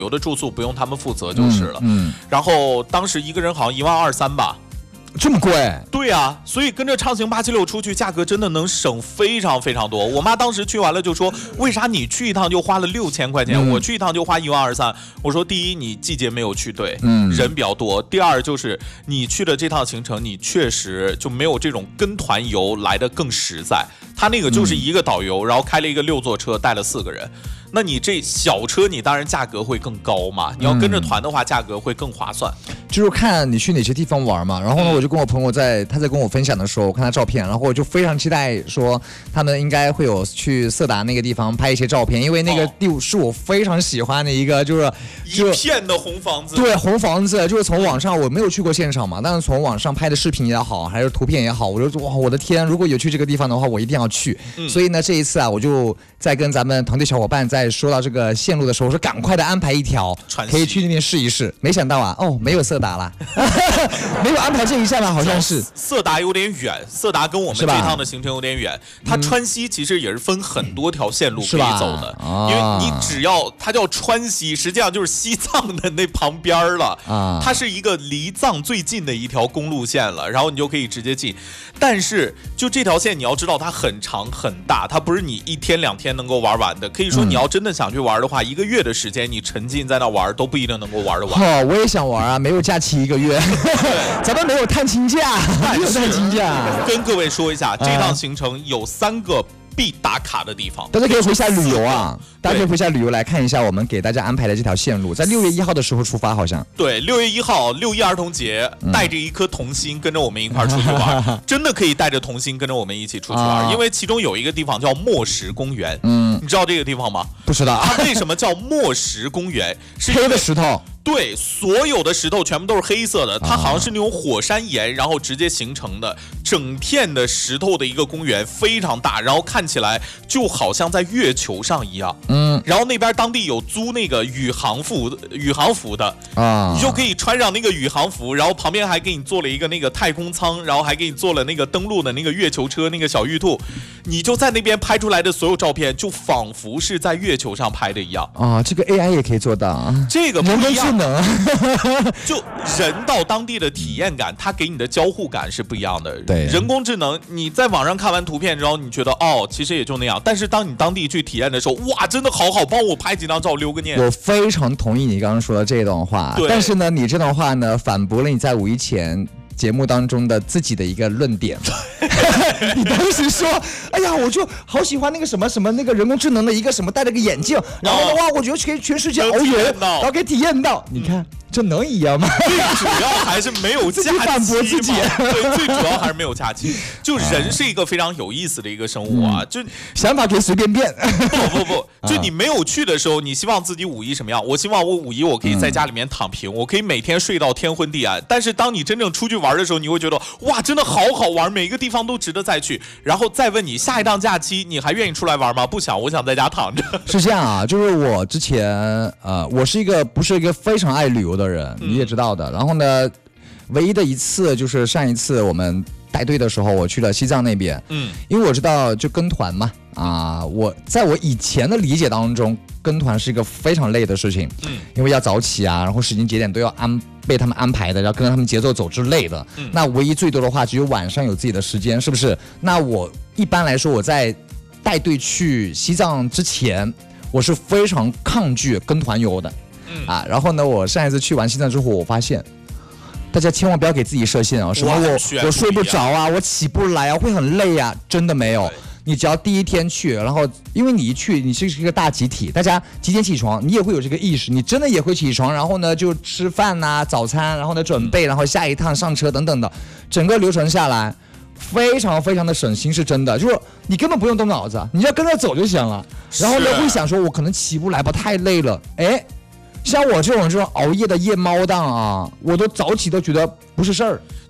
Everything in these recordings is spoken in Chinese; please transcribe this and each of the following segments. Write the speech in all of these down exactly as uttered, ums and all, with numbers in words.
游的住宿不用他们负责就是了。 嗯，嗯然后当时一个人好像一万二三吧。 这么贵？ 对啊，所以跟着畅行八七六出去，价格真的能省非常非常多。我妈当时去完了就说，为啥你去一趟就花了六千块钱、嗯，我去一趟就花一万二三？我说第一，你季节没有去对，嗯，人比较多；第二就是你去的这趟行程，你确实就没有这种跟团游来的更实在。他那个就是一个导游，然后开了一个六座车，带了四个人。那你这小车，你当然价格会更高嘛。你要跟着团的话，价格会更划算。 就是看你去哪些地方玩嘛。然后呢，我就跟我朋友在他在跟我分享的时候，我看他照片，然后我就非常期待说他们应该会有去色达那个地方拍一些照片，因为那个地是我非常喜欢的一个，就是一片的红房子。 对，红房子，就是从网上我没有去过现场嘛，但是从网上拍的视频也好，还是图片也好，我就哇，我的天，如果有去这个地方的话，我一定要去。嗯、所以呢，这一次啊，我就在跟咱们团队小伙伴在说到这个线路的时候，我说赶快的安排一条，可以去那边试一试。没想到啊，哦，没有色达了，没有安排这一站吧？好像是色达有点远，色达跟我们这趟的行程有点远。它川西其实也是分很多条线路可以走的， 嗯、 因为你只要它叫川西，实际上就是西藏的那旁边了。啊，它是一个离藏最近的一条公路线了，然后你就可以直接进。但是就这条线，你要知道它很长很大，它不是你一天两天能够玩完的。可以说你要真的想去玩的话，嗯、一个月的时间你沉浸在那玩都不一定能够玩得完。 哦，我也想玩啊，没有假期一个月，咱们没有探亲假，没有探亲假。 跟各位说一下，这趟行程有三个必打卡的地方， 大家可以回下旅游啊，大家可以回下旅游来看一下我们给大家安排的这条线路，在六月一号的时候出发，好像对，六月一号六一儿童节，嗯、带着一颗童心跟着我们一块儿出去玩，真的可以带着童心跟着我们一起出去玩，啊、因为其中有一个地方叫墨石公园，嗯，你知道这个地方吗？ 不知道。 它为什么叫墨石公园？是黑的石头。 对，所有的石头全部都是黑色的，它好像是那种火山岩，然后直接形成的整片的石头的一个公园，非常大，然后看起来就好像在月球上一样。嗯，然后那边当地有租那个宇航服、宇航服的啊，你就可以穿上那个宇航服，然后旁边还给你做了一个那个太空舱，然后还给你做了那个登陆的那个月球车，那个小玉兔，你就在那边拍出来的所有照片，就仿佛是在月球上拍的一样啊。这个 A I 也可以做到， 这个不一样。 能就人到当地的体验感，它给你的交互感是不一样的。 对， 人工智能，你在网上看完图片之后，你觉得哦，其实也就那样。但是当你当地去体验的时候，哇，真的好好，帮我拍几张照，留个念。 我非常同意你刚刚说的这段话，但是呢，你这段话呢，反驳了你在五一前节目当中的自己的一个论点。你当时说，哎呀，我就好喜欢那个什么什么那个人工智能的一个什么戴了个眼镜，然后的话，我觉得可以全世界遨游，然后可以体验到。你看，这能一样吗？ 最主要还是没有假期嘛， 反驳自己。 对，最主要还是没有假期。就人是一个非常有意思的一个生物啊，嗯、就想法可以随便变。 不不不，就你没有去的时候，你希望自己五一什么样？我希望我五一我可以在家里面躺平，嗯、我可以每天睡到天昏地暗。但是当你真正出去玩的时候，你会觉得哇，真的好好玩，每一个地方都值得再去。然后再问你下一档假期，你还愿意出来玩吗？不想，我想在家躺着。 是这样啊，就是我之前呃，我是一个不是一个非常爱旅游的人，你也知道的。然后呢，唯一的一次就是上一次我们带队的时候，我去了西藏那边。嗯，因为我知道就跟团嘛，啊，我在我以前的理解当中，跟团是一个非常累的事情。嗯，因为要早起啊，然后时间节点都要安被他们安排的，要跟着他们节奏走之类的。嗯，那唯一最多的话，只有晚上有自己的时间，是不是？那我一般来说，我在带队去西藏之前，我是非常抗拒跟团游的。嗯啊，然后呢，我上一次去完西藏之后，我发现。大家千万不要给自己设限啊！什么我我睡不着啊，我起不来啊，会很累啊，真的没有。你只要第一天去，然后因为你一去，你是一个大集体，大家几点起床，你也会有这个意识，你真的也会起床，然后呢就吃饭呐、啊、早餐，然后呢准备，然后下一趟上车等等的，整个流程下来非常非常的省心，是真的，就是你根本不用动脑子，你要跟着走就行了。然后呢会想说，我可能起不来吧，太累了，哎。像我这种这种熬夜的夜猫档啊，我都早起都觉得不是事儿。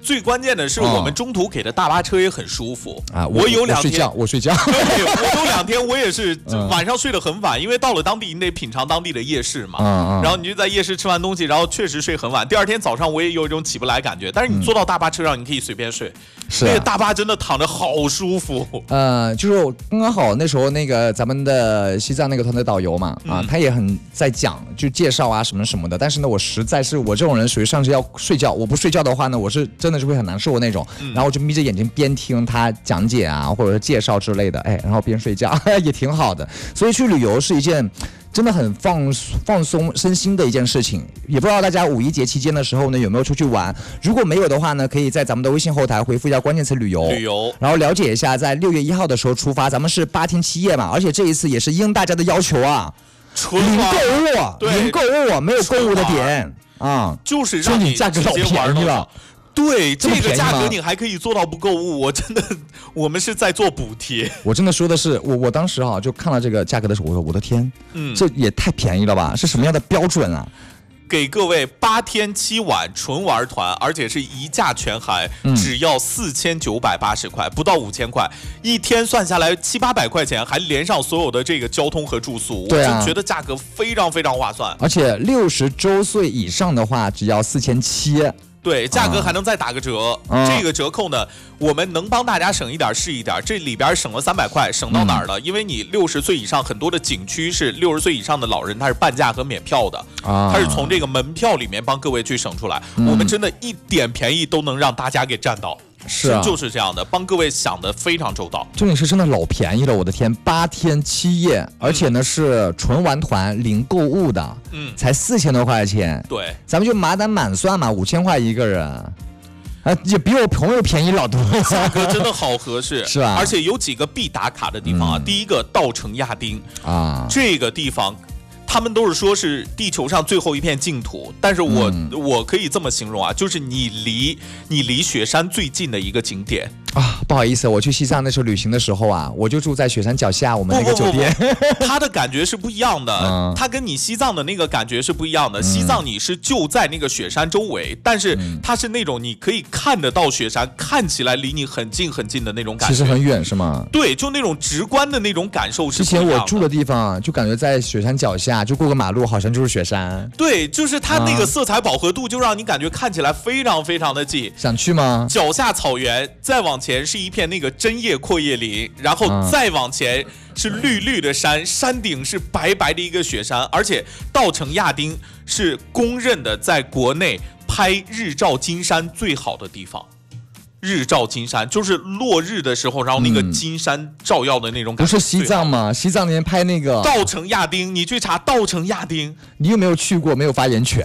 最关键的是我们中途给的大巴车也很舒服啊。 我有两天我睡觉，我睡觉。 对，我有两天我也是晚上睡得很晚，因为到了当地你得品尝当地的夜市嘛。 嗯嗯。 然后你就在夜市吃完东西，然后确实睡很晚。第二天早上我也有一种起不来感觉，但是你坐到大巴车上，你可以随便睡。 是、啊。 那个大巴真的躺着好舒服。 呃，就是刚刚好那时候那个咱们的西藏那个团队导游嘛，啊，嗯、他也很在讲就介绍啊什么什么的。但是呢，我实在是我这种人属于上去要睡觉，我不睡觉的话呢，我是真的是会很难受的那种。嗯、然后我就眯着眼睛边听他讲解啊，或者是介绍之类的，哎，然后边睡觉也挺好的。所以去旅游是一件真的很放放松身心的一件事情。也不知道大家五一节期间的时候呢有没有出去玩？如果没有的话呢，可以在咱们的微信后台回复一下关键词旅游， 旅游， 然后了解一下，在六月一号的时候出发，咱们是八天七夜嘛，而且这一次也是应大家的要求啊，零购物，零购物，没有购物的点啊， 就是让你价格老便宜了。 对，这个价格你还可以做到不购物，我真的，我们是在做补贴。 我真的说的是，我我当时哈、啊、就看了这个价格的时候，我说我的天，嗯，这也太便宜了吧？是什么样的标准啊？ 给各位八天七晚纯玩团，而且是一价全含，嗯、只要四千九百八十块，不到五千块，一天算下来七八百块钱，还连上所有的这个交通和住宿， 对啊、 我就觉得价格非常非常划算。 而且六十周岁以上的话，只要四千七。 对，价格还能再打个折， 啊、 这个折扣呢，我们能帮大家省一点是一点。这里边省了三百块，省到哪儿了？嗯、因为你六十岁以上，很多的景区是六十岁以上的老人，他是半价和免票的， 啊、 他是从这个门票里面帮各位去省出来。嗯、我们真的一点便宜都能让大家给占到。 是、啊， 就是这样的，帮各位想得非常周到。 这里是真的老便宜了，我的天，八天七夜，而且呢是纯玩团零购物的，嗯，才四千多块钱。 对， 咱们就满打满算嘛，五千块一个人，啊，也比我朋友便宜老多， 价格真的好合适， 是吧？ 而且有几个必打卡的地方啊，嗯、第一个稻城亚丁啊， 这个地方。他们都是说是地球上最后一片净土，但是我、嗯、我可以这么形容啊，就是你离你离雪山最近的一个景点啊。不好意思，我去西藏那时候旅行的时候啊，我就住在雪山脚下我们那个酒店， 不不不不它的感觉是不一样的， 嗯、 它跟你西藏的那个感觉是不一样的。嗯、西藏你是就在那个雪山周围，但是它是那种你可以看得到雪山，看起来离你很近很近的那种感觉， 其实很远是吗？ 对，就那种直观的那种感受是不一样的。 之前我住的地方就感觉在雪山脚下。就过个马路，好像就是雪山。 对，就是它那个色彩饱和度，就让你感觉看起来非常非常的近。 想去吗？ 脚下草原，再往前是一片那个针叶阔叶林，然后再往前是绿绿的山，山顶是白白的一个雪山，而且稻城亚丁是公认的在国内拍日照金山最好的地方。日照金山就是落日的时候，然后那个金山照耀的那种感觉、 嗯。不是西藏吗？西藏那边拍那个稻城亚丁，你去查稻城亚丁， 你有没有去过？没有发言权。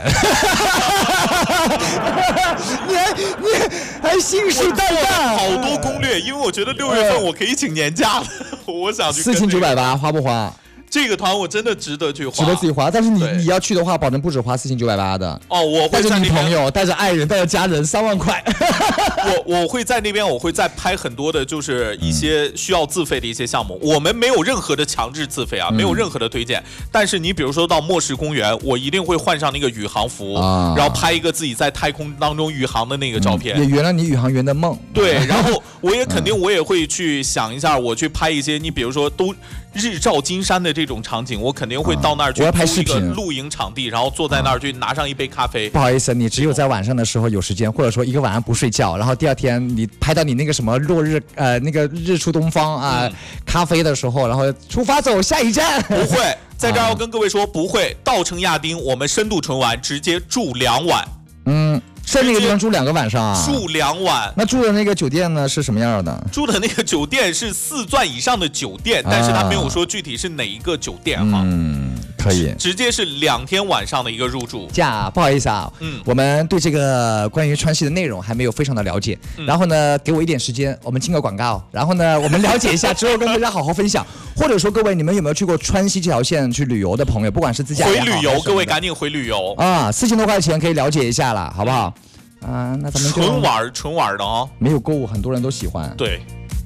你还你还信誓旦旦， 好多攻略，因为我觉得六月份我可以请年假了，我想去、這個。 四千九百八，花不花？ 这个团我真的值得去花， 值得自己花。但是你你要去的话，保证不止花四千九百八的。 哦，我会带着女朋友、带着爱人、带着家人，三万块。 我我会在那边，我会再拍很多的，就是一些需要自费的一些项目。嗯、我们没有任何的强制自费啊，没有任何的推荐。嗯、但是你比如说到末世公园，我一定会换上那个宇航服，啊、然后拍一个自己在太空当中宇航的那个照片， 嗯、也圆了你宇航员的梦。 对，然后我也肯定我也会去想一下，我去拍一些，你比如说都。日照金山的这种场景，我肯定会到那儿去租一个露营场地，然后坐在那儿去拿上一杯咖啡。 不好意思，你只有在晚上的时候有时间，或者说一个晚上不睡觉，然后第二天你拍到你那个什么落日，呃，那个日出东方啊，嗯、咖啡的时候，然后出发走下一站。 不会，在这儿要跟各位说，不会。稻城亚丁我们深度纯玩，直接住两晚。 嗯。在那个地方住两个晚上啊？ 住两晚。 那住的那个酒店呢是什么样的？ 住的那个酒店是四钻以上的酒店，啊、但是他没有说具体是哪一个酒店哈。 嗯，可以。 直接是两天晚上的一个入住。 价，不好意思啊，嗯，我们对这个关于川西的内容还没有非常的了解。嗯、然后呢，给我一点时间，我们进个广告，然后呢，我们了解一下之后跟大家好好分享。或者说，各位你们有没有去过川西这条线去旅游的朋友，不管是自驾也好， 回旅游，各位赶紧回旅游啊！四千多块钱可以了解一下了，好不好？啊，那咱们纯玩纯玩的啊， 没有购物，很多人都喜欢。 对，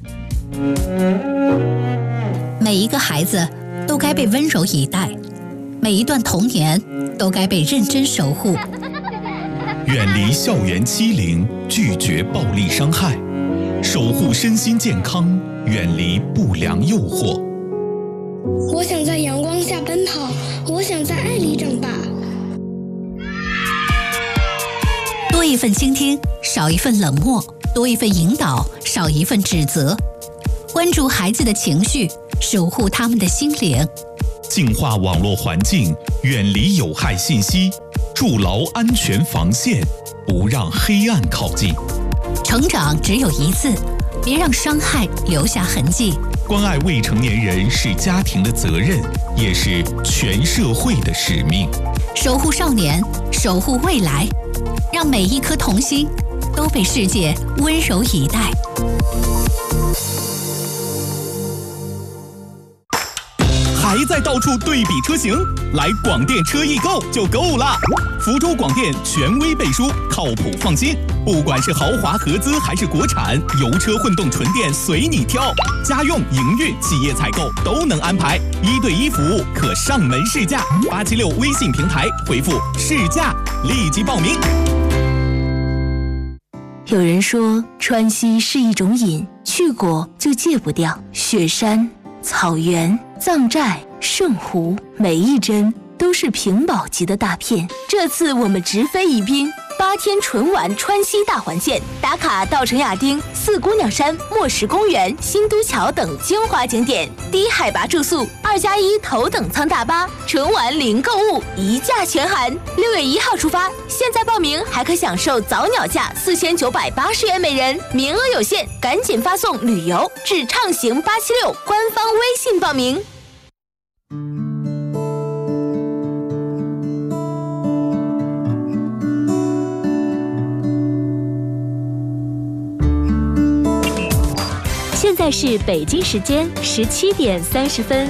每一个孩子都该被温柔以待，每一段童年都该被认真守护。 远离校园欺凌，拒绝暴力伤害，守护身心健康，远离不良诱惑。 我想在阳光下奔跑，我想在爱里长大。 多一份倾听，少一份冷漠；多一份引导，少一份指责。关注孩子的情绪，守护他们的心灵。 净化网络环境，远离有害信息，筑牢安全防线，不让黑暗靠近。 成长只有一次，别让伤害留下痕迹。 关爱未成年人是家庭的责任，也是全社会的使命。 守护少年，守护未来，让每一颗童心都被世界温柔以待。 还在到处对比车型？来广电车易购就够了。福州广电权威背书，靠谱放心。不管是豪华合资还是国产，油车混动纯电随你挑，家用、营运、企业采购都能安排，一对一服务，可上门试驾。八七六微信平台回复试驾，立即报名。 有人说川西是一种瘾，去过就戒不掉。雪山、草原、藏寨、圣湖，每一帧都是屏保级的大片。这次我们直飞宜宾，八天纯玩川西大环线，打卡稻城亚丁、四姑娘山、墨石公园、新都桥等精华景点，低海拔住宿，二加一头等舱大巴，纯玩零购物，一价全含。六月一号出发，现在报名还可享受早鸟价四千九百八十元每人，名额有限，赶紧发送旅游至畅行八七六官方微信报名。现在是北京时间十七点三十分。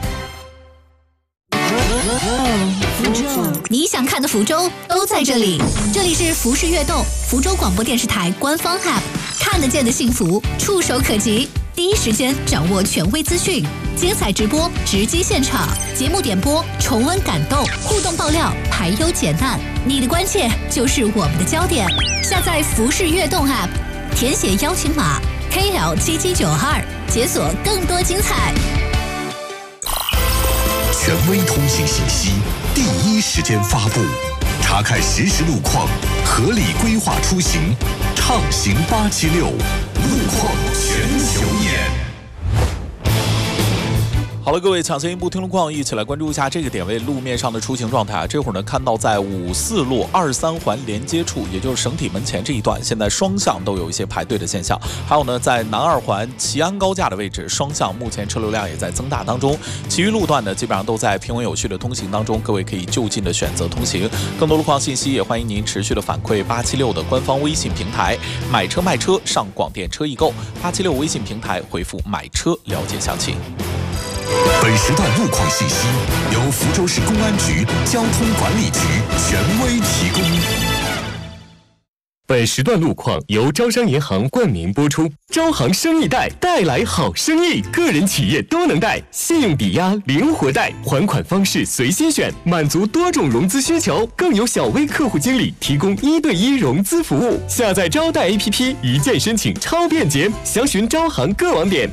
你想看的福州都在这里，这里是福视悦动，福州广播电视台官方 App， 看得见的幸福，触手可及，第一时间掌握权威资讯，精彩直播，直击现场，节目点播，重温感动，互动爆料，排忧解难，你的关切就是我们的焦点。下载福视悦动 App， 填写邀请码 K L 七七九二，解锁更多精彩。 权威通信信息，第一时间发布，查看实时路况，合理规划出行，畅行八七六，路况全球眼。 好了，各位抢先一步听路况，一起来关注一下这个点位路面上的出行状态啊。这会儿呢，看到在五四路二三环连接处，也就是省体门前这一段，现在双向都有一些排队的现象。还有呢，在南二环齐安高架的位置，双向目前车流量也在增大当中。其余路段呢，基本上都在平稳有序的通行当中，各位可以就近的选择通行。更多路况信息，也欢迎您持续的反馈八七六的官方微信平台，买车卖车上广电车易购，八七六微信平台回复买车了解详情。 本时段路况信息由福州市公安局交通管理局权威提供。 本时段路况由招商银行冠名播出。招行生意贷带来好生意，个人企业都能贷，信用抵押、灵活贷，还款方式随心选，满足多种融资需求。更有小微客户经理提供一对一融资服务。下载招贷 A P P， 一键申请超便捷。详询招行各网点。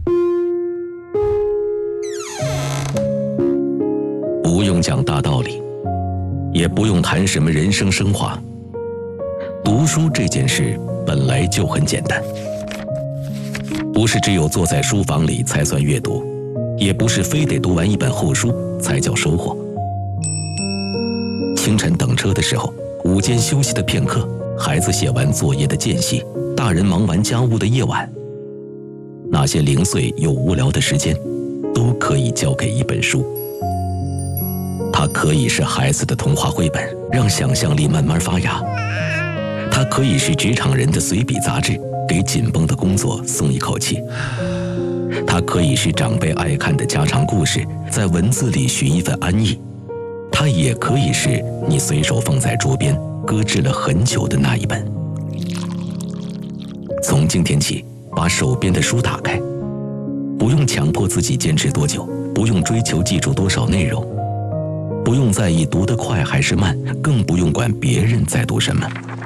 不用讲大道理，也不用谈什么人生升华。读书这件事本来就很简单，不是只有坐在书房里才算阅读，也不是非得读完一本厚书才叫收获。清晨等车的时候，午间休息的片刻，孩子写完作业的间隙，大人忙完家务的夜晚，那些零碎又无聊的时间，都可以交给一本书。它可以是孩子的童话绘本，让想象力慢慢发芽；它可以是职场人的随笔杂志，给紧绷的工作松一口气；它可以是长辈爱看的家常故事，在文字里寻一份安逸；它也可以是你随手放在桌边搁置了很久的那一本。从今天起，把手边的书打开，不用强迫自己坚持多久，不用追求记住多少内容， 不用在意读得快还是慢，更不用管别人在读什么。